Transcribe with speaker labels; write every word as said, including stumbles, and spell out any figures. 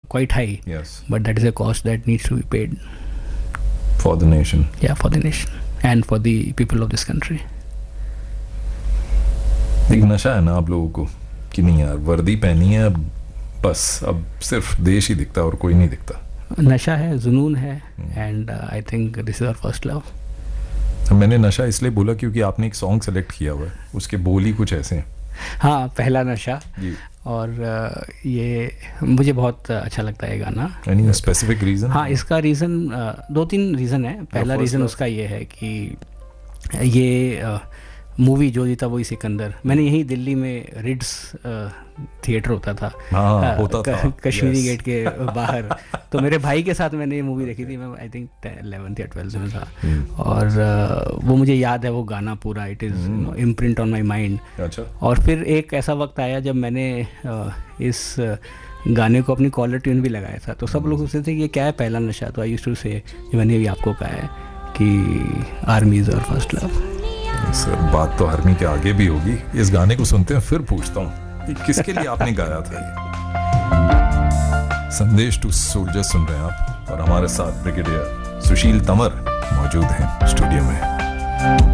Speaker 1: quite high.
Speaker 2: Yes.
Speaker 1: But that is a cost that needs to be paid.
Speaker 2: For the nation.
Speaker 1: Yeah, for the nation and for the people of this country.
Speaker 2: एक नशा है ना आप लोगों को कि नहीं यार, वर्दी पहनी है अब बस, अब सिर्फ देश ही दिखता और कोई नहीं दिखता.
Speaker 1: नशा है, जुनून है, and I think this is our first love.
Speaker 2: मैंने नशा इसलिए बोला क्योंकि आपने एक सॉन्ग सेलेक्ट किया हुआ है, उसके बोल ही कुछ ऐसे हैं.
Speaker 1: हाँ, पहला नशा
Speaker 2: जी.
Speaker 1: और uh, ये मुझे बहुत अच्छा लगता है गाना.
Speaker 2: Any specific reason?
Speaker 1: हाँ, इसका रीज़न uh, दो तीन रीज़न है. पहला रीज़न उसका ये है कि ये uh, मूवी जो जीता वही सिकंदर, मैंने यही दिल्ली में रिड्स थिएटर होता था,
Speaker 2: हाँ, होता था
Speaker 1: कश्मीरी गेट के बाहर. तो मेरे भाई के साथ मैंने ये मूवी देखी थी, मैं आई थिंक इलेवेंथ या ट्वेल्थ में था. और uh, वो मुझे याद है वो गाना पूरा, it is imprint on my mind.
Speaker 2: अच्छा. और
Speaker 1: फिर एक ऐसा वक्त आया जब मैंने uh, इस uh, गाने को अपनी कॉलर ट्यून भी लगाया था. तो सब लोग सोचते थे कि ये क्या है पहला नशा. तो आई यूज्ड टू से, मैंने भी आपको कहा है कि army is our first love.
Speaker 2: Sir बात तो आर्मी के आगे भी होगी. इस गाने को सुनते हैं फिर पूछता हूँ कि किसके लिए आपने गाया था ये. संदेश टू सोल्जर सुन रहे हैं आप, और हमारे साथ ब्रिगेडियर सुशील तंवर मौजूद हैं स्टूडियो में.